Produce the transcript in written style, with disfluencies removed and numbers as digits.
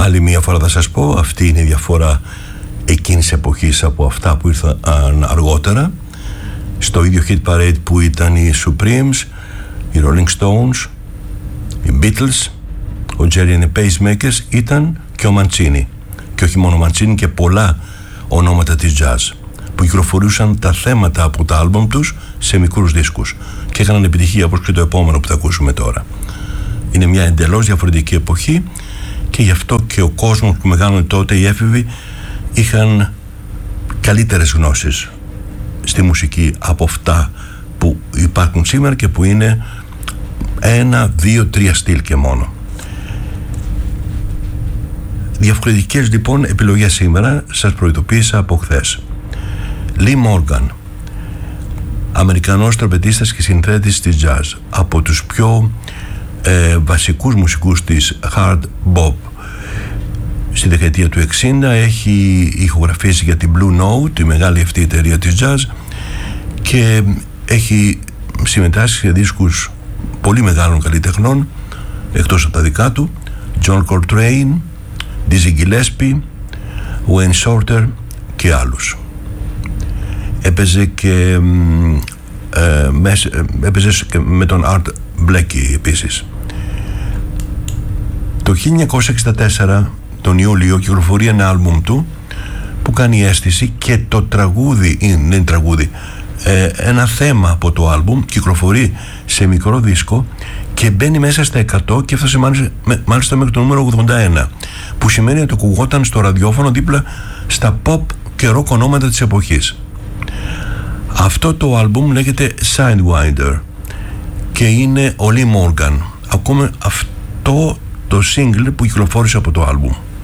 Άλλη μία φορά θα σας πω, αυτή είναι η διαφορά εκείνης εποχής από αυτά που ήρθαν αργότερα. Στο ίδιο hit parade που ήταν οι Supremes, οι Rolling Stones, οι Beatles, ο Jerry and the Pacemakers, ήταν και ο Μαντσίνι. Και όχι μόνο ο Μαντσίνι, και πολλά ονόματα της jazz που κυκλοφορούσαν τα θέματα από τα άλμπομ τους σε μικρούς δίσκους και έκαναν επιτυχία, όπως και το επόμενο που θα ακούσουμε τώρα. Είναι μια εντελώς διαφορετική εποχή και γι' αυτό και ο κόσμος που μεγάλωνε τότε, οι έφηβοι, είχαν καλύτερες γνώσεις στη μουσική από αυτά που υπάρχουν σήμερα και που είναι 1, 2, 3 στυλ και μόνο. Διαφορετικές λοιπόν επιλογές σήμερα, σας προειδοποίησα από χθες. Lee Morgan, Αμερικανός τραπετίστας και συνθέτης της jazz, από τους πιο βασικούς μουσικούς της hard bop. Στη δεκαετία του 60 έχει ηχογραφήσει για την Blue Note, τη μεγάλη αυτή εταιρεία της jazz, και έχει συμμετάσχει σε δίσκους πολύ μεγάλων καλλιτεχνών εκτός από τα δικά του, John Coltrane, Dizzy Gillespie, Wayne Shorter και άλλους. Έπαιζε και με τον Art Blakey επίσης. Το 1964 τον Ιούλιο κυκλοφορεί ένα άλμπουμ του που κάνει αίσθηση, και το τραγούδι είναι τραγούδι, ένα θέμα από το άλμπουμ κυκλοφορεί σε μικρό δίσκο και μπαίνει μέσα στα 100 και έφτασε μάλιστα μέχρι το νούμερο 81, που σημαίνει ότι ακουγόταν στο ραδιόφωνο δίπλα στα pop και rock ονόματα της εποχής. Αυτό το άλμπουμ λέγεται Sidewinder και είναι ο Lee Morgan. Ακούμε αυτό το single που κυκλοφόρησε από το άλμπουμ.